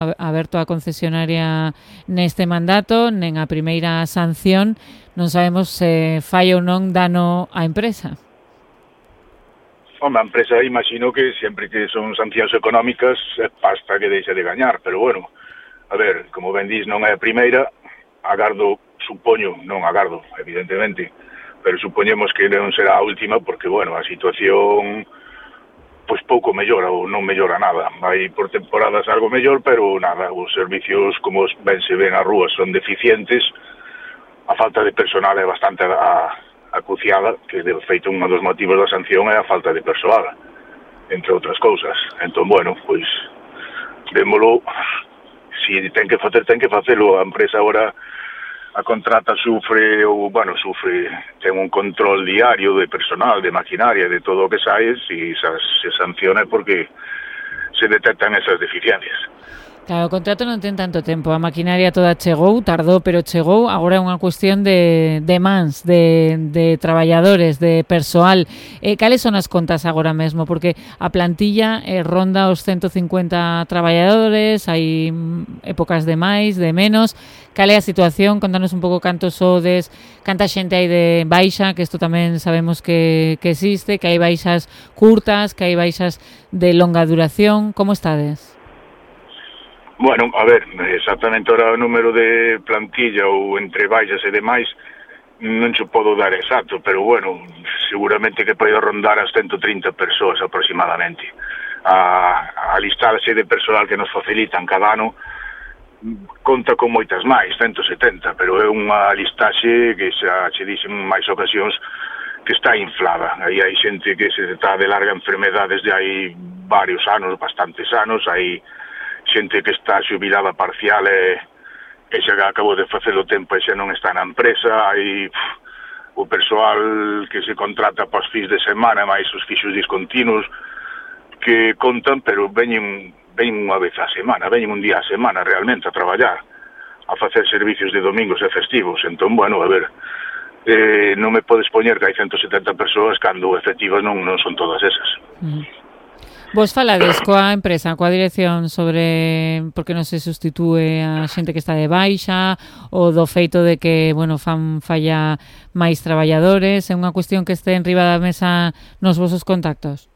aberto a concesionaria neste mandato, nen a primeira sanción, non sabemos se fai ou non dano á empresa. Home, a empresa imagino que sempre que son sancións económicas é pasta que deixa de gañar, pero bueno, a ver, como ben dís, non é a primeira, agardo, supoño, non agardo, evidentemente, pero supoñemos que non será a última porque, bueno, a situación pois pouco mellora ou non mellora nada. Vai por temporadas algo mellor, pero nada, os servicios, como ben se ven as rúas, son deficientes, a falta de personal é bastante acuciada, que de feito un dos motivos da sanción é a falta de persoal, entre outras cousas. Entón, bueno, pois, vémolo, se ten que facelo, a empresa agora, a contrata sufre, ten un control diario de personal, de maquinaria, de todo o que sae, e se sanciona porque se detectan esas deficiencias. Claro, o contrato non ten tanto tempo, a maquinaria toda chegou, tardou, pero chegou, agora é unha cuestión de mans, de traballadores, de persoal. Cales son as contas agora mesmo? Porque a plantilla ronda os 150 traballadores, hai épocas de máis, de menos. Cal é a situación? Contanos un pouco cantos sodes, canta xente hai de baixa, que isto tamén sabemos que existe, que hai baixas curtas, que hai baixas de longa duración. Como estades? Bueno, a ver, exactamente ahora o número de plantilla ou entre baixas e demais non se podo dar exacto, pero bueno, seguramente que pode rondar as 130 persoas aproximadamente. A listarse de personal que nos facilitan cada ano conta con moitas máis, 170, pero é unha listaxe que xa che dixen máis ocasións que está inflada. Aí hai xente que se está de larga enfermedade desde hai varios anos, bastantes anos, hai xente que está xubilada parcial e xa acabou de facer o tempo e xa non está na empresa, hai o persoal que se contrata para os fins de semana, máis os fixos discontinuos que contan, pero veñen unha vez a semana, veñen un día a semana realmente a traballar, a facer servicios de domingos e festivos. Entón, bueno, a ver, non me podes poñer que hai 170 persoas cando efectivas non son todas esas. Vos falades coa empresa, coa dirección sobre por que non se sustitúe a xente que está de baixa ou do feito de que, bueno, fan falla máis traballadores? É unha cuestión que este en riba da mesa nos vosos contactos?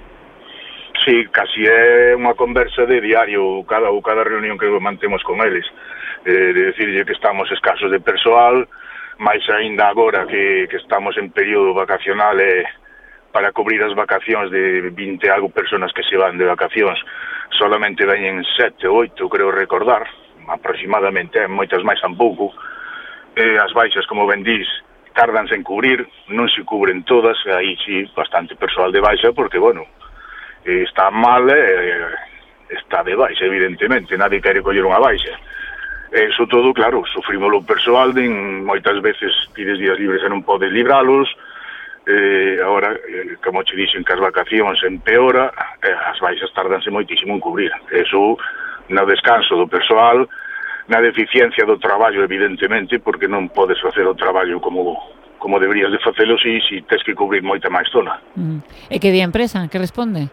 Sí, casi é unha conversa de diario cada reunión que mantemos con eles, de decirlle que estamos escasos de persoal, máis aínda agora que estamos en período vacacional para cubrir as vacacións de 20 algo personas que se van de vacacións, solamente veñen 7 ou 8, creo recordar, aproximadamente, moitas máis tampouco. As baixas, como ben dís, tardanse en cubrir, non se cubren todas, aí sí, bastante persoal de baixa, porque, bueno, está mal, está de baixa, evidentemente, nadie quere coller unha baixa. Eso todo, claro, sufrimos o persoal, moitas veces pides días libres e non podes libralos. Agora, como che dixen que as vacacións empeora, as baixas tardanse moitísimo en cubrir. Eso no descanso do persoal, na deficiencia do traballo, evidentemente, porque non podes facer o traballo como deberías de facelo si tes que cubrir moita máis zona. E que di a empresa? Que responde?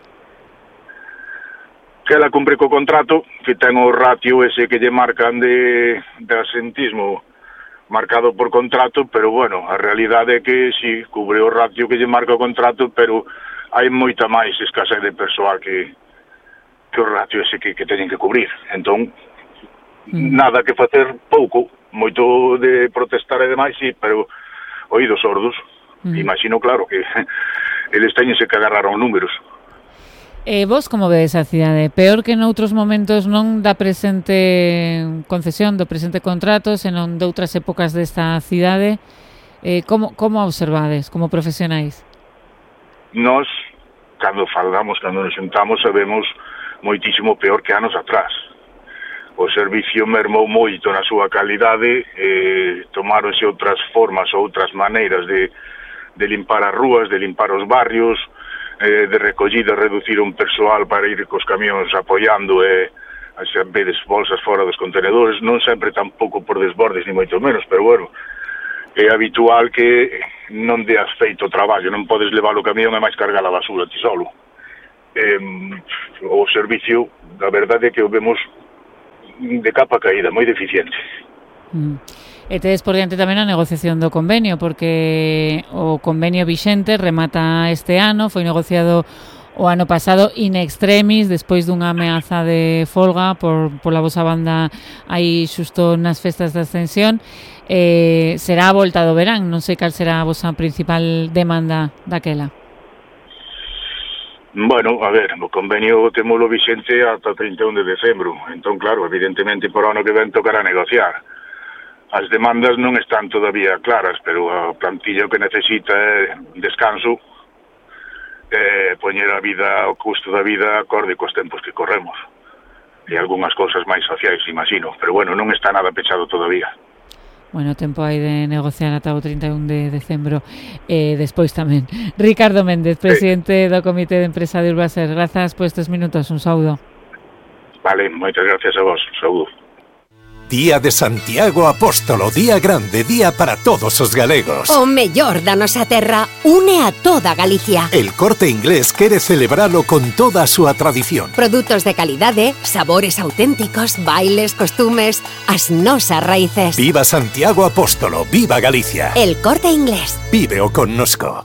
Que ela cumpre co contrato, que ten o ratio ese que lle marcan de asentismo marcado por contrato, pero bueno, a realidade é que si cubre o ratio que lle marca o contrato, pero hai moita máis escasez de persoal que o ratio ese que teñen que cubrir. Entón, nada que facer, pouco, moito de protestar e demais, sí, pero oídos sordos. Imagino, claro, que eles teñense que agarrar aos números. Vos como vedes a cidade? Peor que noutros momentos non da presente concesión, do presente contrato, senón de outras épocas desta cidade. Como observades, como profesionais? Nós, cando nos xuntamos, sabemos moitísimo peor que anos atrás. O servicio mermou moito na súa calidade, tomáronse outras formas, outras maneiras de limpar as rúas, de limpar os barrios, de recollida, reducir un persoal para ir cos camións apoiando sempre bolsas fora dos contenedores, non sempre tampouco por desbordes ni moito menos, pero bueno, é habitual que non deas feito o traballo, non podes levar o camión e máis cargar a basura ti solo. O servicio, a verdade é que o vemos de capa caída, moi deficiente. E tedes por diante tamén a negociación do convenio, porque o convenio vixente remata este ano, foi negociado o ano pasado in extremis, despois dunha ameaza de folga pola vosa banda aí xusto nas festas da Ascensión. Será a volta do verán, non sei cal será a vosa principal demanda daquela. Bueno, a ver, o convenio temolo vixente ata 31 de decembro, entón claro, evidentemente por ano que ven tocará negociar. As demandas non están todavía claras, pero a plantilla o que necesita é descanso, poñer a vida, o custo da vida acorde cos tempos que corremos. E algunhas cousas máis sociais, imagino, pero bueno, non está nada pechado todavía. Bueno, tempo hai de negociar ata o 31 de decembro. Despois tamén. Ricardo Méndez, presidente do Comité de Empresa de Urbaser, grazas por estes minutos, un saúdo. Vale, moitas gracias a vos, un saúdo. Día de Santiago Apóstolo, día grande, día para todos os galegos. O mellor da nosa terra une a toda Galicia. El Corte Inglés quere celebralo con toda a súa tradición. Produtos de calidade, sabores auténticos, bailes, costumes, as nosas raíces. Viva Santiago Apóstolo, viva Galicia. El Corte Inglés. Víveo connosco.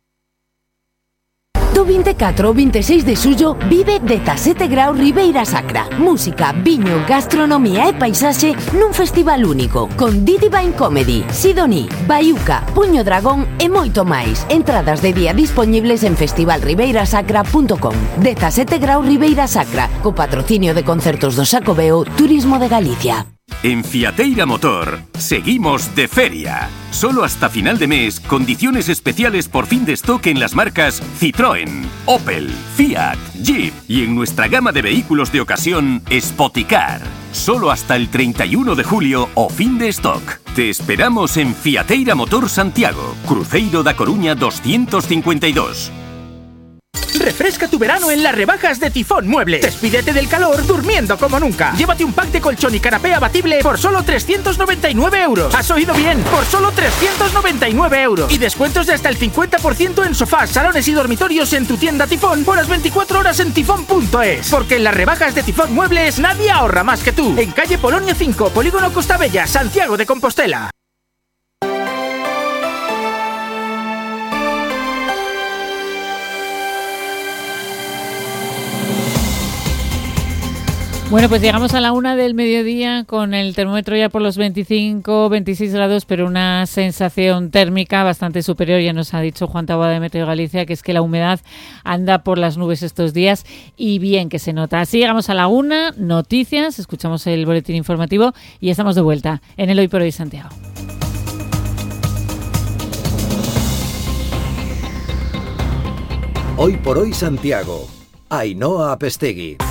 Do 24 ao 26 de xullo vive 17 graus Ribeira Sacra. Música, viño, gastronomía e paisaxe nun festival único. Con Didi Vine Comedy, Sidoní, Baiuca, Puño Dragón e moito máis. Entradas de día dispoñibles en festivalribeirasacra.com. 17 graus Ribeira Sacra, co patrocinio de concertos do Xacobeo, Turismo de Galicia. En Fiateira Motor, seguimos de feria. Solo hasta final de mes, condiciones especiales por fin de stock en las marcas Citroën, Opel, Fiat, Jeep y en nuestra gama de vehículos de ocasión, Spoticar. Solo hasta el 31 de julio o fin de stock. Te esperamos en Fiateira Motor Santiago, Cruceiro da Coruña 252. Refresca tu verano en las rebajas de Tifón Muebles. Despídete del calor durmiendo como nunca. Llévate un pack de colchón y canapé abatible por solo 399 euros. ¿Has oído bien? Por solo 399 euros. Y descuentos de hasta el 50% en sofás, salones y dormitorios en tu tienda Tifón por las 24 horas en tifón.es. Porque en las rebajas de Tifón Muebles nadie ahorra más que tú. En calle Polonia 5, Polígono Costa Bella, Santiago de Compostela. Bueno, pues llegamos a la 1 del mediodía con el termómetro ya por los 25, 26 grados, pero una sensación térmica bastante superior. Ya nos ha dicho Juan Taboada de Meteo Galicia que es que la humedad anda por las nubes estos días y bien que se nota. Así llegamos a la 1, noticias, escuchamos el boletín informativo y estamos de vuelta en el Hoy por Hoy Santiago. Hoy por Hoy Santiago. Ainhoa Apestegui.